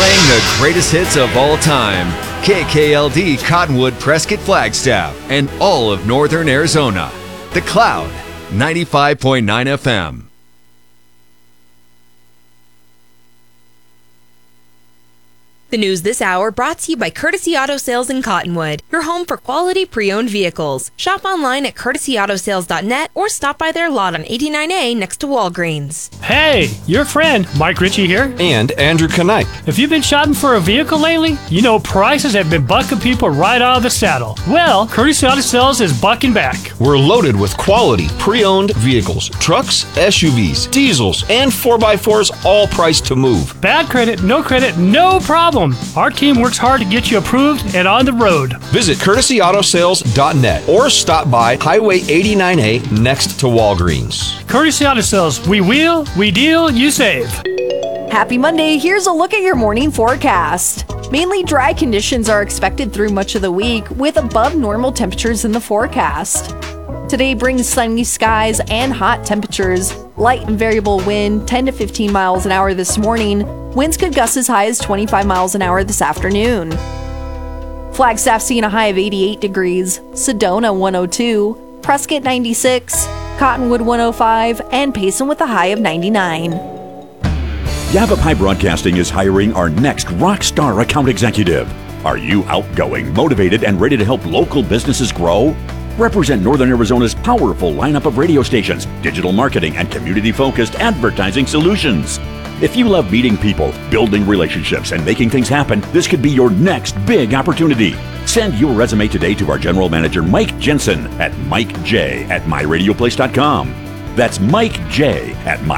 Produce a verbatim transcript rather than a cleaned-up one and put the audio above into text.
Playing the greatest hits of all time. K K L D Cottonwood, Prescott, Flagstaff, and all of northern Arizona. The Cloud, ninety-five point nine F M. The news this hour brought to you by Courtesy Auto Sales in Cottonwood, your home for quality pre-owned vehicles. Shop online at courtesy auto sales dot net or stop by their lot on eighty-nine A next to Walgreens. Hey, your friend, Mike Ritchie here. And Andrew Knight. If you've been shopping for a vehicle lately, you know prices have been bucking people right out of the saddle. Well, Courtesy Auto Sales is bucking back. We're loaded with quality pre-owned vehicles, trucks, S U Vs, diesels, and four by fours, all priced to move. Bad credit, no credit, no problem. Our team works hard to get you approved and on the road. Visit courtesy auto sales dot net or stop by Highway eighty-nine A next to Walgreens. Courtesy Auto Sales. We wheel, we deal, you save. Happy Monday. Here's a look at your morning forecast. Mainly dry conditions are expected through much of the week with above normal temperatures in the forecast. Today brings sunny skies and hot temperatures. Light and variable wind, ten to fifteen miles an hour this morning. Winds could gust as high as twenty-five miles an hour this afternoon. Flagstaff seeing a high of eighty-eight degrees, Sedona one oh two, Prescott ninety-six, Cottonwood one oh five, and Payson with a high of ninety-nine. Yavapai Broadcasting is hiring our next rock star account executive. Are you outgoing, motivated, and ready to help local businesses grow? Represent Northern Arizona's powerful lineup of radio stations, digital marketing, and community-focused advertising solutions. If you love meeting people, building relationships, and making things happen, this could be your next big opportunity. Send your resume today to our general manager, Mike Jensen, at Mike J at my radio place dot com. That's Mike J at my